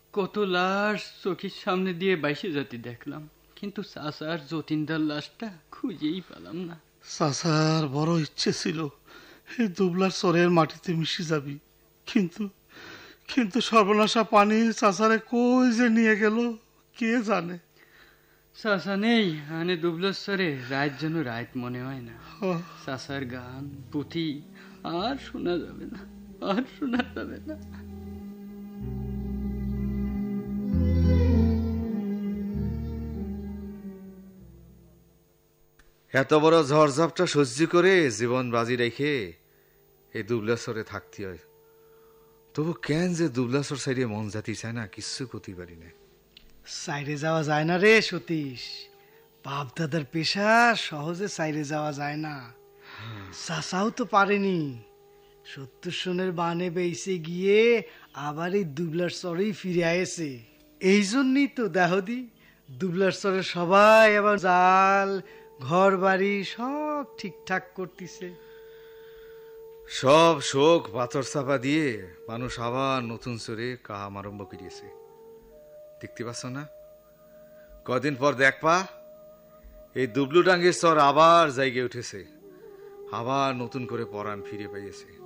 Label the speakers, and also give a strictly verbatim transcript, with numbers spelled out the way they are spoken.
Speaker 1: কত লাশ চোখের সামনে দিয়ে বাইশে যেতে দেখলাম, কিন্তু চাচার যতীনদার লাশটা খুঁজেই পেলাম না।
Speaker 2: চাচার বড় ইচ্ছে ছিল এই দুবলার চরের মাটিতে মিশে যাবি, কিন্তু কিন্তু সর্বনাশা পানি চাচারে কই যে নিয়ে গেল কে জানে।
Speaker 1: চাচা নেই আনে দুবলাশ্বরে, রাত যেন রাত মনে হয় না।
Speaker 2: আহ,
Speaker 1: চাচার গান পুঁথি আর শোনা যাবে না, আর শোনা যাবে না।
Speaker 3: এত বড় ঝড়ঝাপটা সহ্য করে জীবন বাজি রেখে এই দুবলাসরে থাকতে হয়। তবু কেন যে দুবলাসর সাইডে মন জাতি চায় না কিচ্ছু করতে পারি না।
Speaker 4: সাইরে যাওয়া যায় না রে সতীশ, বাপ দাদার পেশা সহজে সাইরে যাওয়া যায় না। চাচাও তো পারেনি, সত্তর সনের বানে বেইসে গিয়ে আবার এই দুবলার চরেই ফিরে আয়েছে। এই জন্যই তো দেহদি দুবলার চরে সবাই আবার জাল ঘর বাড়ি সব ঠিকঠাক করতেছে।
Speaker 3: সব শোক পাথর চাপা দিয়ে মানুষ আবার নতুন চরে কাম আরম্ভ করিয়েছে। দেখতে পাচ্ছ না, কদিন পর দেখবা এই দুবলু ডাঙ্গের চর আবার জায়গায় উঠেছে, আবার নতুন করে পরাণ ফিরে পাইয়েছে।